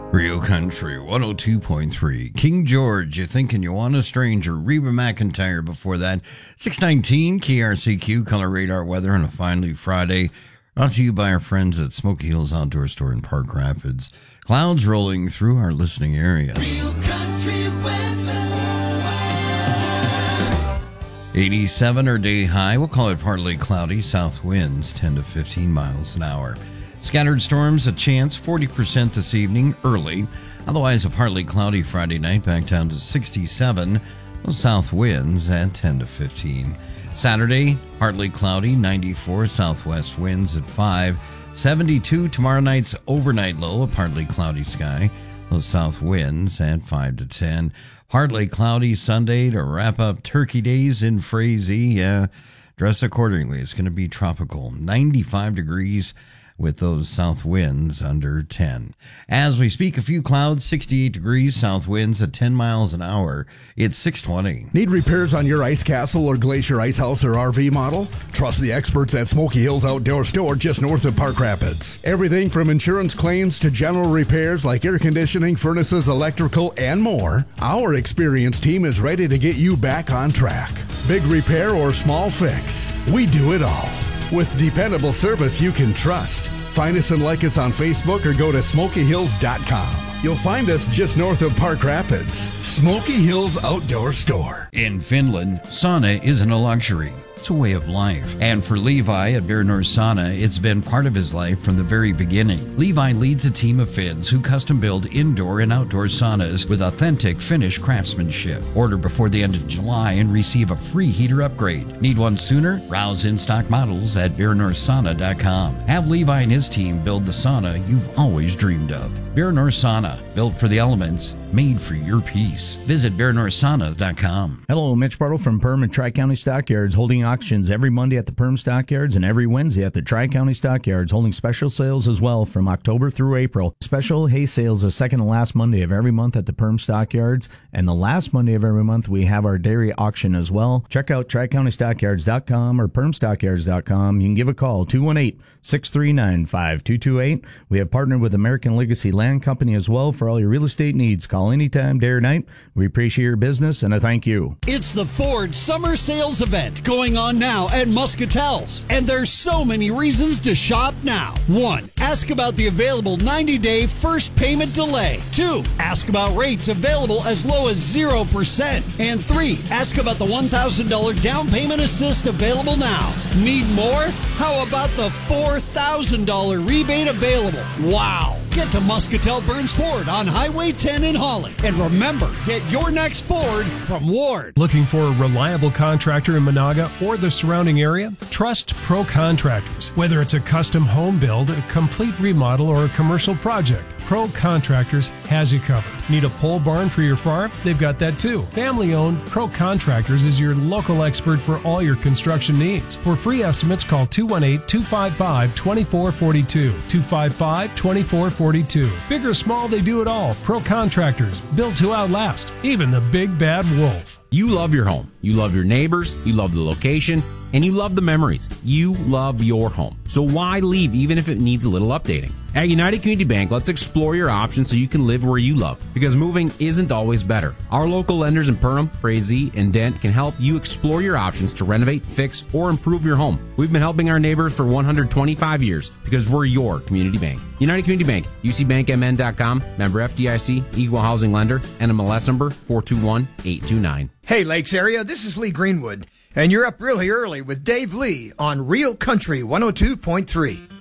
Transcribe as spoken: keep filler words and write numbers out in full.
Real Country one oh two point three. King George, You Thinking You Want a Stranger. Reba McEntire before that. six nineteen K R C Q, Color Radar Weather on a finally Friday. Brought to you by our friends at Smoky Hills Outdoor Store in Park Rapids. Clouds rolling through our listening area. Real Country Weather. eighty-seven our day high. We'll call it partly cloudy. South winds ten to fifteen miles an hour. Scattered storms, a chance, forty percent this evening, early. Otherwise, a partly cloudy Friday night, back down to sixty-seven. Those south winds at ten to fifteen. Saturday, partly cloudy, ninety-four. Southwest winds at five. seventy-two tomorrow night's overnight low, a partly cloudy sky. Those south winds at five to ten. Partly cloudy Sunday to wrap up Turkey Days in Frazee. Yeah, dress accordingly. It's going to be tropical. ninety-five degrees. With those south winds under ten. As we speak, a few clouds, sixty-eight degrees, south winds at ten miles an hour. It's six twenty. Need repairs on your ice castle or glacier ice house or R V model? Trust the experts at Smoky Hills Outdoor Store just north of Park Rapids. Everything from insurance claims to general repairs like air conditioning, furnaces, electrical, and more. Our experienced team is ready to get you back on track. Big repair or small fix, we do it all. With dependable service you can trust. Find us and like us on Facebook or go to smoky hills dot com. You'll find us just north of Park Rapids. Smoky Hills Outdoor Store. In Finland, sauna isn't a luxury. It's a way of life. And for Levi at Bear North Sauna, it's been part of his life from the very beginning. Levi leads a team of Finns who custom build indoor and outdoor saunas with authentic Finnish craftsmanship. Order before the end of July and receive a free heater upgrade. Need one sooner? Browse in-stock models at bear north sauna dot com. Have Levi and his team build the sauna you've always dreamed of. Bear North Sauna, built for the elements, made for your peace. Visit bear north sauna dot com. Hello, Mitch Bartle from Perm and Tri-County Stockyards, holding auctions every Monday at the Perm Stockyards and every Wednesday at the Tri-County Stockyards, holding special sales as well from October through April. Special hay sales the second and last Monday of every month at the Perm Stockyards, and the last Monday of every month we have our dairy auction as well. Check out tri county stockyards dot com or perm stockyards dot com. You can give a call, two one eight, six three nine, five two two eight. We have partnered with American Legacy Land Company as well for all your real estate needs. Call anytime, day or night. We appreciate your business, and I thank you. It's the Ford Summer Sales Event going on now at Muscatel's, and there's so many reasons to shop now. One, ask about the available ninety-day first payment delay. Two, ask about rates available as low as zero percent. And three, ask about the one thousand dollars down payment assist available now. Need more? How about the four thousand dollars rebate available? Wow! Get to Muscatel Burns Ford on Highway ten in Holly. And remember, get your next Ford from Ward. Looking for a reliable contractor in Monaga or the surrounding area? Trust Pro Contractors. Whether it's a custom home build, a complete remodel, or a commercial project, Pro Contractors has you covered. Need a pole barn for your farm? They've got that too. Family-owned, Pro Contractors is your local expert for all your construction needs. For free estimates, call two one eight, two five five, two four four two, two five five, two four four two. Big or small, they do it all. Pro Contractors, built to outlast, even the big bad wolf. You love your home. You love your neighbors. You love the location. And you love the memories. You love your home. So why leave even if it needs a little updating? At United Community Bank, let's explore your options so you can live where you love. Because moving isn't always better. Our local lenders in Perham, Frazee, and Dent can help you explore your options to renovate, fix, or improve your home. We've been helping our neighbors for one hundred twenty-five years because we're your community bank. United Community Bank, U C bank M N dot com, member F D I C, equal housing lender, N M L S number four two one, eight two nine. Hey, Lakes area, this is Lee Greenwood, and you're up really early with Dave Lee on Real Country one oh two point three.